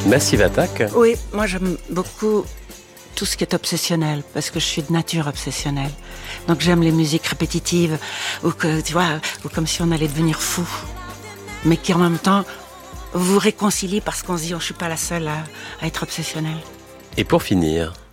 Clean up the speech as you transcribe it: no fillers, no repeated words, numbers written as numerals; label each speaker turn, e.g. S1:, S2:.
S1: Massive Attack.
S2: Oui, moi j'aime beaucoup tout ce qui est obsessionnel, parce que je suis de nature obsessionnelle. Donc j'aime les musiques répétitives, ou comme si on allait devenir fou, mais qui en même temps vous réconcilient parce qu'on se dit, je suis pas la seule à être obsessionnelle.
S1: Et pour finir,